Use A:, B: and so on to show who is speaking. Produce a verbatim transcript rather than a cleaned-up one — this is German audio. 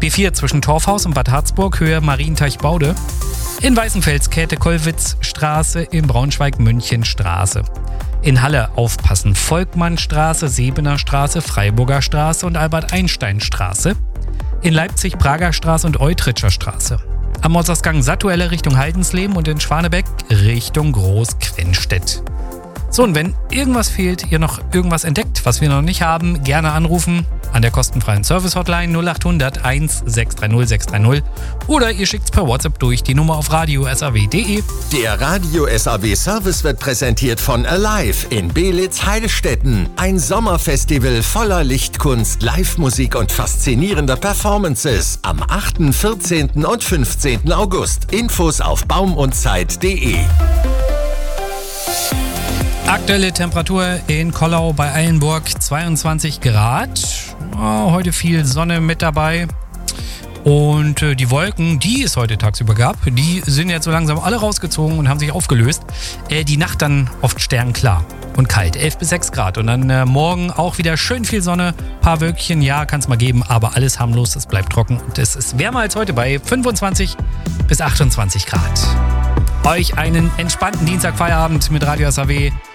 A: B vier zwischen Torfhaus und Bad Harzburg, Höhe Marienteich-Baude. In Weißenfels Käthe-Kollwitz-Straße, in Braunschweig Münchenstraße. In Halle aufpassen, Volkmannstraße, Sebener Straße, Freiburger Straße und Albert-Einstein-Straße. In Leipzig Prager Straße und Eutritscher Straße. Am Ortsausgang Sattuelle Richtung Haldensleben und in Schwanebeck Richtung Großquennstedt. So, und wenn irgendwas fehlt, ihr noch irgendwas entdeckt, was wir noch nicht haben, gerne anrufen an der kostenfreien Service-Hotline null acht hundert eins sechs drei null sechs drei null oder ihr schickt's per WhatsApp durch die Nummer auf radio s a w punkt d e.
B: Der Radio S A W Service wird präsentiert von Alive in Beelitz-Heilstätten. Ein Sommerfestival voller Lichtkunst, Live-Musik und faszinierender Performances am achten, vierzehnten und fünfzehnten August. Infos auf baumundzeit punkt d e.
A: Aktuelle Temperatur in Kollau bei Eilenburg zweiundzwanzig Grad. Oh, heute viel Sonne mit dabei. Und äh, die Wolken, die es heute tagsüber gab, die sind jetzt so langsam alle rausgezogen und haben sich aufgelöst. Äh, die Nacht dann oft sternklar und kalt, elf bis sechs Grad. Und dann äh, morgen auch wieder schön viel Sonne, paar Wölkchen, ja, kann es mal geben, aber alles harmlos, es bleibt trocken. Und es ist wärmer als heute bei fünfundzwanzig bis achtundzwanzig Grad. Euch einen entspannten Dienstagfeierabend mit Radio S A W.